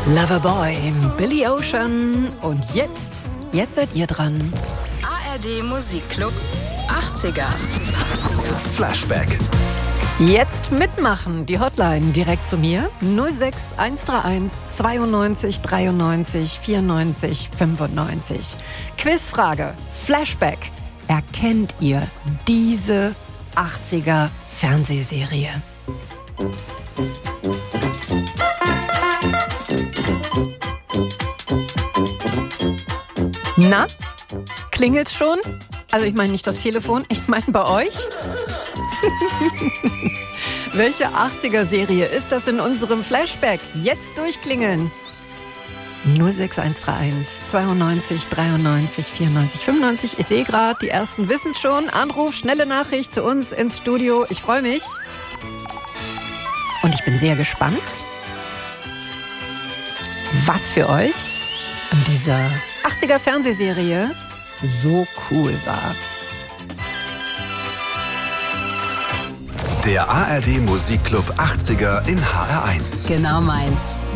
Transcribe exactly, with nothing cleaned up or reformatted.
Loverboy, Billy Ocean. Und jetzt, jetzt seid ihr dran. A R D Musikclub achtziger. Flashback. Jetzt mitmachen. Die Hotline direkt zu mir. null sechs eins drei eins zweiundneunzig dreiundneunzig vierundneunzig fünfundneunzig. Quizfrage. Flashback. Erkennt ihr diese achtziger Fernsehserie? Na? Klingelt's schon? Also ich meine nicht das Telefon, ich meine bei euch. Welche achtziger-Serie ist das in unserem Flashback? Jetzt durchklingeln. null sechs eins drei eins zweiundneunzig dreiundneunzig vierundneunzig fünfundneunzig. Ich sehe gerade, die ersten wissen schon. Anruf, schnelle Nachricht zu uns ins Studio. Ich freue mich. Und ich bin sehr gespannt, was für euch an dieser achtziger Fernsehserie so cool war. Der A R D Musikclub achtziger in H R eins. Genau meins.